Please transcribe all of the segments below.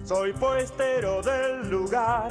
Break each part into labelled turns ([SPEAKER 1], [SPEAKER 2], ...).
[SPEAKER 1] soy puestero del lugar.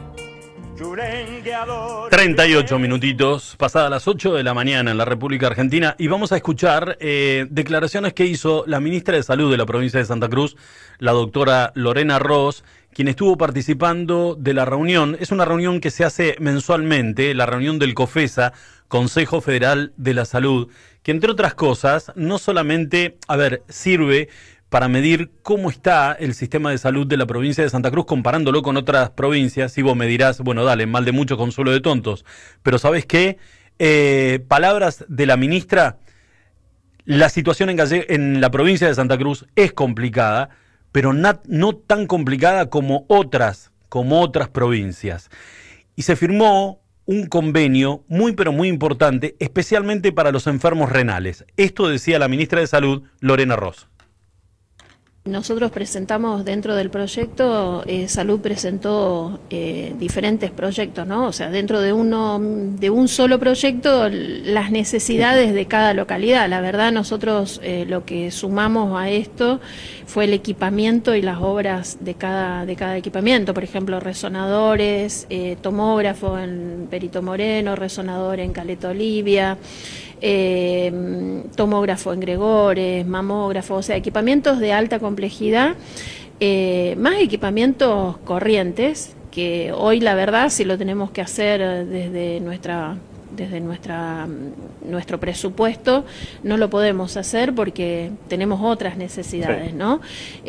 [SPEAKER 2] 38 minutitos, pasadas las 8 de la mañana en la República Argentina, y vamos a escuchar declaraciones que hizo la ministra de Salud de la provincia de Santa Cruz, la doctora Lorena Ross, quien estuvo participando de la reunión. Es una reunión que se hace mensualmente, la reunión del COFESA, Consejo Federal de la Salud, que entre otras cosas no solamente, sirve para medir cómo está el sistema de salud de la provincia de Santa Cruz comparándolo con otras provincias. Y vos me dirás, bueno, dale, mal de mucho consuelo de tontos. Pero ¿sabés qué? Palabras de la ministra, la situación en la provincia de Santa Cruz es complicada, pero no tan complicada como otras provincias. Y se firmó un convenio muy pero muy importante, especialmente para los enfermos renales. Esto decía la ministra de Salud, Lorena Ross.
[SPEAKER 3] Nosotros presentamos dentro del proyecto, Salud presentó diferentes proyectos, ¿no? O sea, dentro de un solo proyecto, las necesidades de cada localidad. La verdad, nosotros lo que sumamos a esto fue el equipamiento y las obras de cada equipamiento. Por ejemplo, resonadores, tomógrafo en Perito Moreno, resonador en Caleta Olivia, tomógrafo en Gregores, mamógrafo, o sea, equipamientos de alta complejidad, más equipamientos corrientes, que hoy la verdad si lo tenemos que hacer desde nuestro presupuesto no lo podemos hacer porque tenemos otras necesidades, ¿no?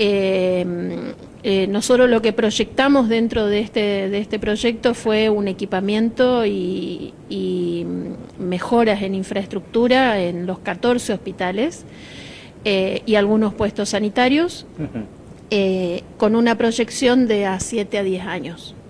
[SPEAKER 3] Nosotros lo que proyectamos dentro de este proyecto fue un equipamiento y mejoras en infraestructura en los 14 hospitales y algunos puestos sanitarios, con una proyección de a 7 a 10 años.